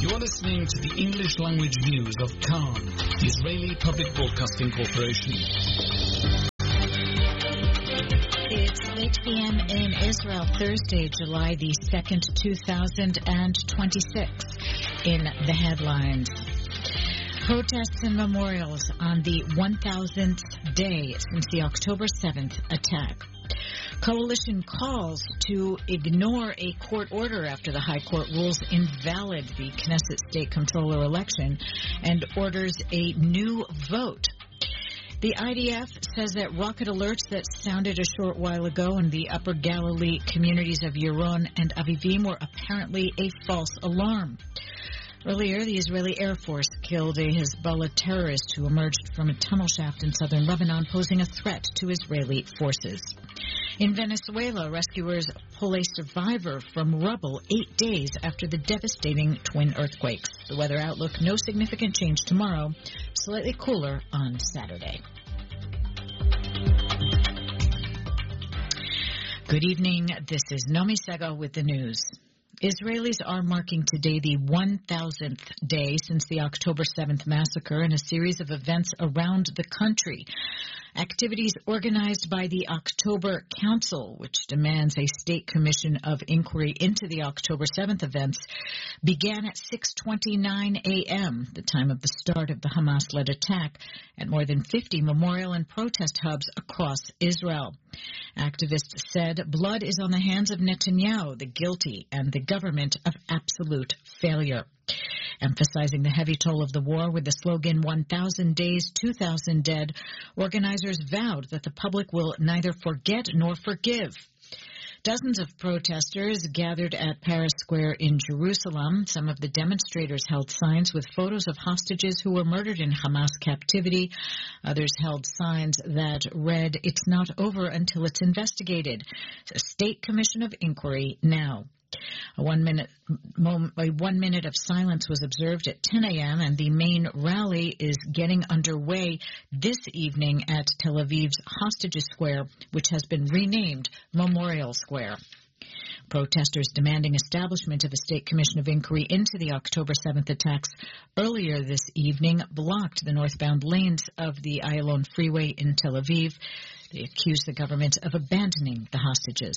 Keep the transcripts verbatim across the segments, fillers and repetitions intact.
You're listening to the English language news of Khan, the Israeli Public Broadcasting Corporation. It's eight p.m. in Israel, Thursday, July the second, two thousand twenty-six. In the headlines, protests and memorials on the one thousandth day since the October seventh attack. Coalition calls to ignore a court order after the High Court rules invalid the Knesset State Comptroller election and orders a new vote. The I D F says that rocket alerts that sounded a short while ago in the Upper Galilee communities of Yaron and Avivim were apparently a false alarm. Earlier, the Israeli Air Force killed a Hezbollah terrorist who emerged from a tunnel shaft in southern Lebanon, posing a threat to Israeli forces. In Venezuela, rescuers pull a survivor from rubble eight days after the devastating twin earthquakes. The weather outlook, no significant change tomorrow, slightly cooler on Saturday. Good evening. This is Nomi Sega with the news. Israelis are marking today the one thousandth day since the October seventh massacre in a series of events around the country. Activities organized by the October Council, which demands a state commission of inquiry into the October seventh events, began at six twenty-nine a.m., the time of the start of the Hamas-led attack, at more than fifty memorial and protest hubs across Israel. Activists said blood is on the hands of Netanyahu, the guilty, and the government of absolute failure. Emphasizing the heavy toll of the war with the slogan one thousand days, two thousand dead, organizers vowed that the public will neither forget nor forgive. Dozens of protesters gathered at Paris Square in Jerusalem. Some of the demonstrators held signs with photos of hostages who were murdered in Hamas captivity. Others held signs that read, "It's not over until it's investigated. A state commission of inquiry now." A one minute moment, a one minute of silence was observed at ten a.m. and the main rally is getting underway this evening at Tel Aviv's Hostages Square, which has been renamed Memorial Square. Protesters demanding establishment of a state commission of inquiry into the October seventh attacks earlier this evening blocked the northbound lanes of the Ayalon freeway in Tel Aviv. They accused the government of abandoning the hostages.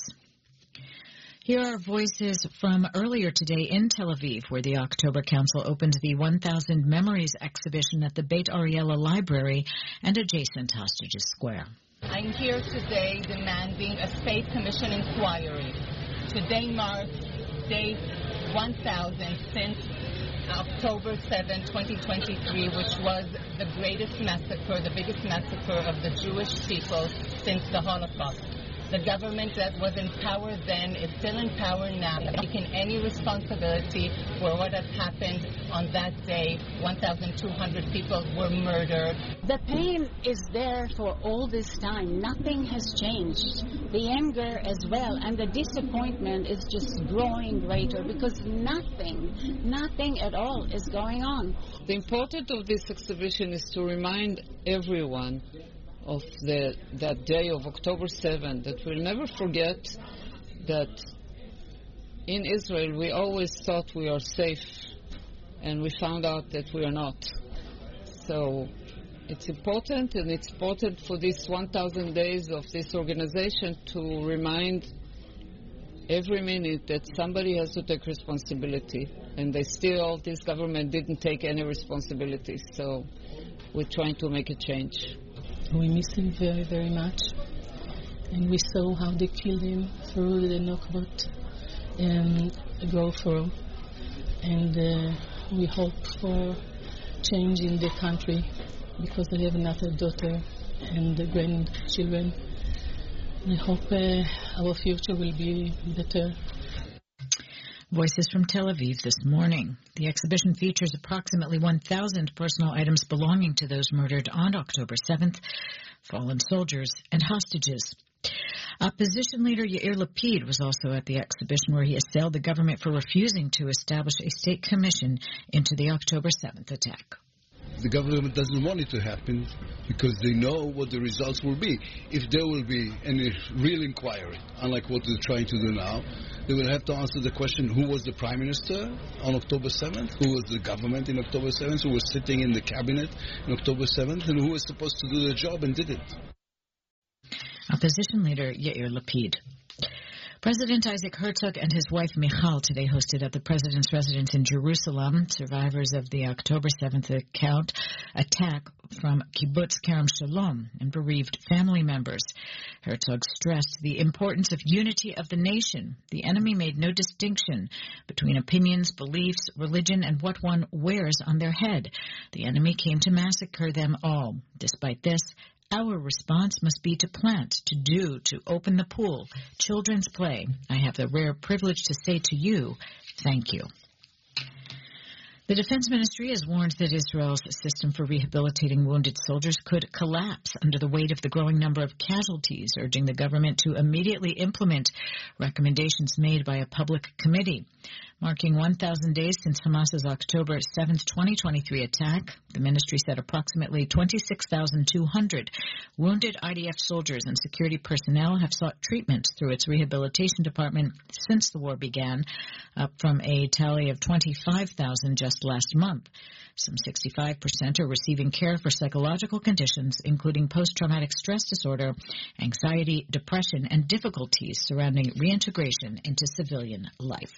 Here are voices from earlier today in Tel Aviv, where the October Council opened the one thousand Memories exhibition at the Beit Ariella Library and adjacent Hostages Square. I'm here today demanding a state commission inquiry. Today marks day one thousand since October seventh, twenty twenty-three, which was the greatest massacre, the biggest massacre of the Jewish people since the Holocaust. The government that was in power then is still in power now, taking any responsibility for what has happened on that day. one thousand two hundred people were murdered. The pain is there for all this time. Nothing has changed. The anger as well, and the disappointment is just growing greater because nothing, nothing at all is going on. The importance of this exhibition is to remind everyone of the that day of October seventh, that we'll never forget that in Israel we always thought we are safe, and we found out that we are not. So it's important, and it's important for this one thousand days of this organization to remind every minute that somebody has to take responsibility, and they still, this government didn't take any responsibility, so we're trying to make a change. We miss him very, very much. And we saw how they killed him through the Nokbot and go through. And uh, we hope for change in the country because I have another daughter and the grandchildren. I hope uh, our future will be better. Voices from Tel Aviv this morning. The exhibition features approximately one thousand personal items belonging to those murdered on October seventh, fallen soldiers and hostages. Opposition leader Yair Lapid was also at the exhibition, where he assailed the government for refusing to establish a state commission into the October seventh attack. The government doesn't want it to happen because they know what the results will be. If there will be any real inquiry, unlike what they're trying to do now, they will have to answer the question, who was the Prime Minister on October seventh? Who was the government in October seventh? Who was sitting in the cabinet on October seventh? And who was supposed to do the job and did it? Opposition leader Yair Lapid. President Isaac Herzog and his wife Michal today hosted at the president's residence in Jerusalem survivors of the October seventh account attack from Kibbutz Kerem Shalom and bereaved family members. Herzog stressed the importance of unity of the nation. The enemy made no distinction between opinions, beliefs, religion, and what one wears on their head. The enemy came to massacre them all. Despite this, our response must be to plant, to do, to open the pool, children's play. I have the rare privilege to say to you, thank you. The Defense Ministry has warned that Israel's system for rehabilitating wounded soldiers could collapse under the weight of the growing number of casualties, urging the government to immediately implement recommendations made by a public committee. Marking one thousand days since Hamas's October seventh, twenty twenty-three attack, the ministry said approximately twenty-six thousand two hundred wounded I D F soldiers and security personnel have sought treatment through its rehabilitation department since the war began, up from a tally of twenty-five thousand just last month. Some sixty-five percent are receiving care for psychological conditions, including post-traumatic stress disorder, anxiety, depression, and difficulties surrounding reintegration into civilian life.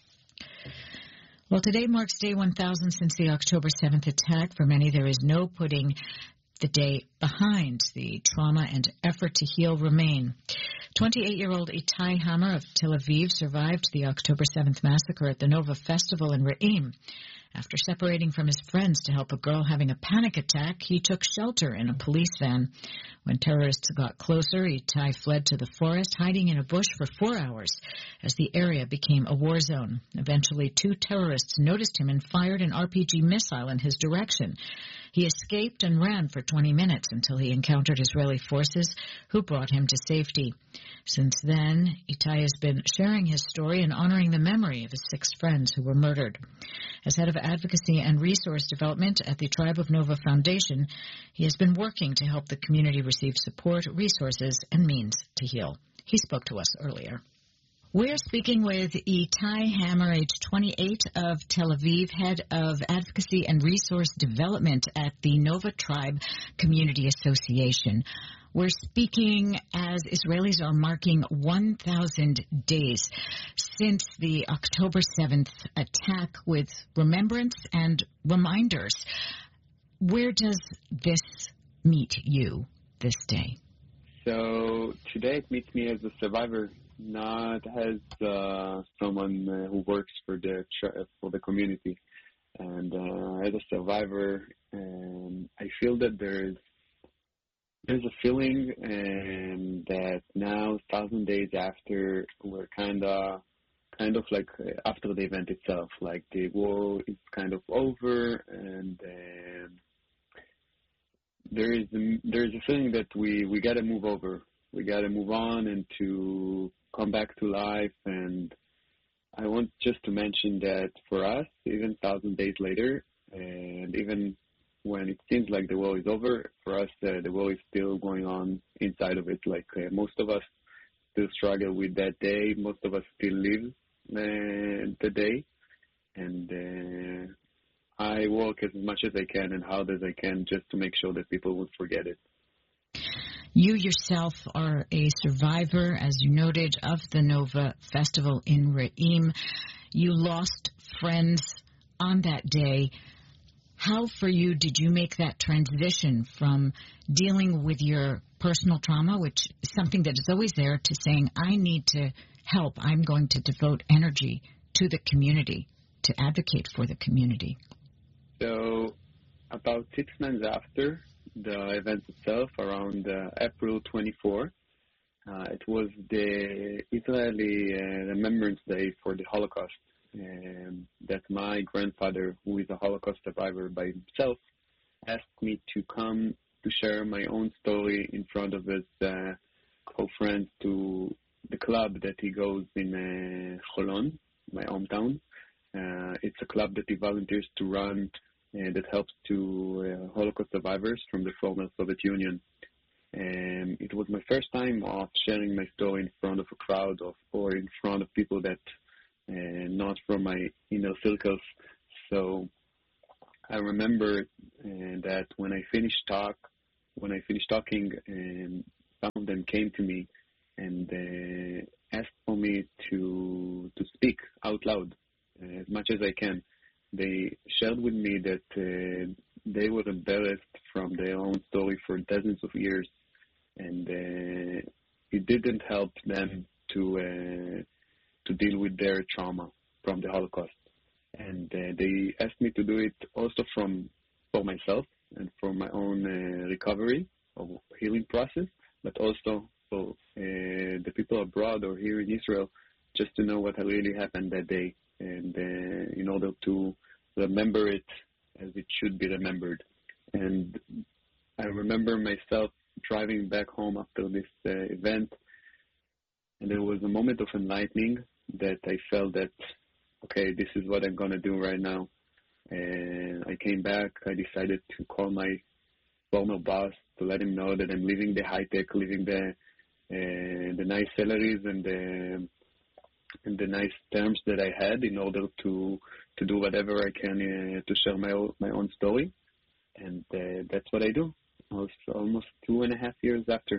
Well, today marks day one thousand since the October seventh attack. For many, there is no putting the day behind. The trauma and effort to heal remain. twenty-eight-year-old Itai Hammer of Tel Aviv survived the October seventh massacre at the Nova Festival in Re'im. After separating from his friends to help a girl having a panic attack, he took shelter in a police van. When terrorists got closer, Itai fled to the forest, hiding in a bush for four hours as the area became a war zone. Eventually, two terrorists noticed him and fired an R P G missile in his direction. He escaped and ran for twenty minutes until he encountered Israeli forces, who brought him to safety. Since then, Itai has been sharing his story and honoring the memory of his six friends who were murdered. As head of advocacy and resource development at the Tribe of Nova Foundation, he has been working to help the community receive support, resources, and means to heal. He spoke to us earlier. We're speaking with Itai Hammer, age twenty-eight, of Tel Aviv, head of advocacy and resource development at the Nova Tribe Community Association. We're speaking as Israelis are marking one thousand days since the October seventh attack, with remembrance and reminders. Where does this meet you this day? So today it meets me as a survivor, not as uh, someone uh, who works for the for the community. And uh, as a survivor, um, I feel that there's there's a feeling um, that now, thousand days after, we're kind of kind of like after the event itself, like the war is kind of over, and um, there is there is a feeling that we we got to move over, we got to move on and to come back to life. And I want just to mention that for us, even thousand days later, and even when it seems like the war is over, for us uh, the war is still going on inside of it. Like uh, most of us still struggle with that day. Most of us still live uh, the day, and uh, I work as much as I can and hard as I can just to make sure that people would forget it. You yourself are a survivor, as you noted, of the Nova Festival in Re'im. You lost friends on that day. How, for you, did you make that transition from dealing with your personal trauma, which is something that is always there, to saying, I need to help, I'm going to devote energy to the community, to advocate for the community? So about six months after the event itself, around uh, April twenty-fourth, uh, it was the Israeli uh, Remembrance Day for the Holocaust. Um, that my grandfather, who is a Holocaust survivor by himself, asked me to come to share my own story in front of his uh, co-friends to the club that he goes in uh, Holon, my hometown. Uh, it's a club that he volunteers to run uh, that helps to uh, Holocaust survivors from the former Soviet Union. And it was my first time of sharing my story in front of a crowd of, or in front of people that uh, not from my inner circles. So I remember uh, that when I finished talk, when I finished talking, um, some of them came to me and uh, asked for me to to speak out loud uh, as much as I can. They shared with me that uh, they were embarrassed from their own story for dozens of years, and uh, it didn't help them to uh, to deal with their trauma from the Holocaust. And uh, they asked me to do it also from for myself and for my own uh, recovery or healing process, but also for uh, the people abroad or here in Israel, just to know what really happened that day, and uh, in order to remember it as it should be remembered. And I remember myself driving back home after this uh, event, and there was a moment of enlightening that I felt that, okay, this is what I'm going to do right now. And I came back. I decided to call my former boss to let him know that I'm leaving the high-tech, leaving the uh, the nice salaries and the, and the nice terms that I had in order to to do whatever I can uh, to share my own, my own story. And uh, that's what I do, almost, almost two and a half years after.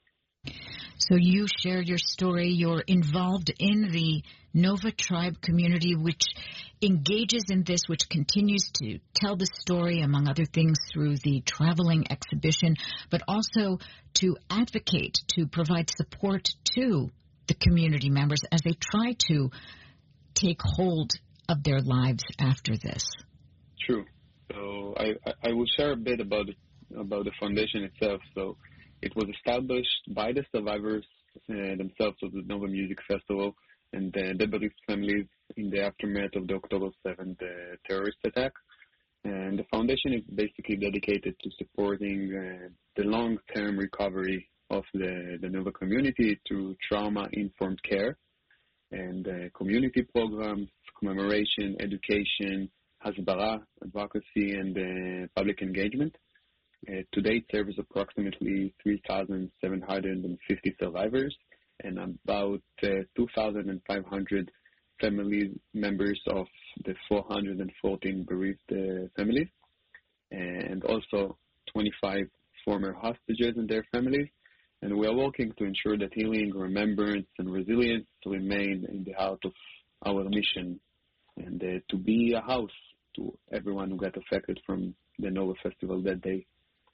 So you shared your story. You're involved in the Nova Tribe community, which engages in this, which continues to tell the story, among other things, through the traveling exhibition, but also to advocate, to provide support to the community members as they try to take hold of their lives after this. True. So I, I will share a bit about it, about the foundation itself. So it was established by the survivors uh, themselves of the Nova Music Festival and the, the bereaved families in the aftermath of the October seventh uh, terrorist attack. And the foundation is basically dedicated to supporting uh, the long-term recovery of the, the Nova community through trauma-informed care and uh, community programs, commemoration, education, hasbara, advocacy, and uh, public engagement. Uh, to date, serves approximately three thousand seven hundred fifty survivors and about uh, two thousand five hundred family members of the four hundred fourteen bereaved uh, families, and also twenty-five former hostages and their families. And we are working to ensure that healing, remembrance, and resilience remain in the heart of our mission, and uh, to be a house to everyone who got affected from the Nova Festival that day.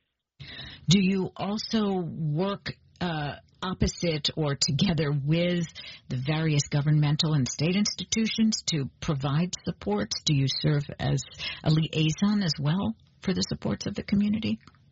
Do you also work uh, opposite or together with the various governmental and state institutions to provide supports? Do you serve as a liaison as well for the supports of the community?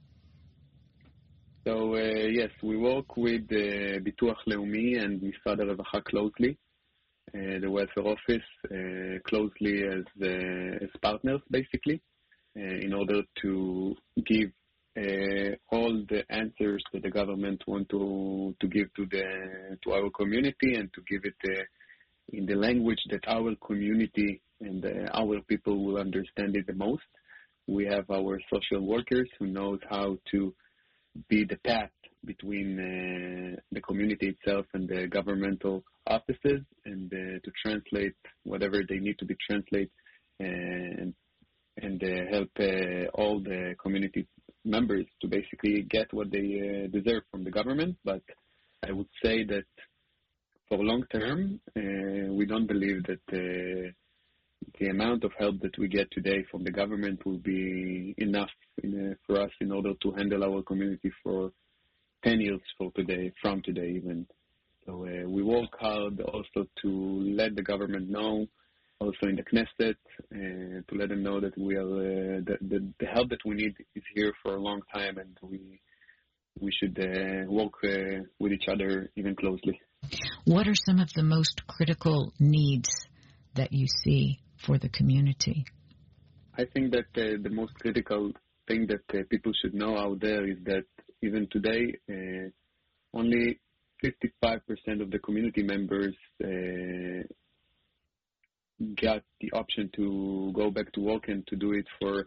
So, uh, yes, we work with uh, Bituach Leumi and Misrad HaRevacha closely, uh, the welfare office uh, closely as, uh, as partners, basically, uh, in order to give Uh, all the answers that the government want to to give to the to our community, and to give it uh, in the language that our community and uh, our people will understand it the most. We have our social workers who knows how to be the path between uh, the community itself and the governmental offices, and uh, to translate whatever they need to be translated, and and uh, help uh, all the community members to basically get what they uh, deserve from the government. But I would say that for long term, uh, we don't believe that uh, the amount of help that we get today from the government will be enough in, uh, for us in order to handle our community for ten years for today, from today even. So uh, we work hard also to let the government know, also in the Knesset, uh, to let them know that we are uh, the, the, the help that we need is here for a long time, and we we should uh, work uh, with each other even closely. What are some of the most critical needs that you see for the community? I think that uh, the most critical thing that uh, people should know out there is that even today, uh, only fifty-five percent of the community members uh, got the option to go back to work and to do it for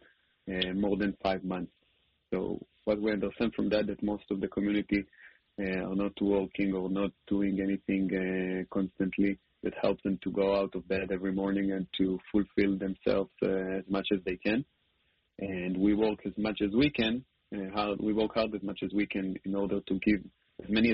uh, more than five months. So what we understand from that, that most of the community uh, are not working or not doing anything uh, constantly that helps them to go out of bed every morning and to fulfill themselves uh, as much as they can. And we work as much as we can, uh, hard, we work hard as much as we can in order to give as many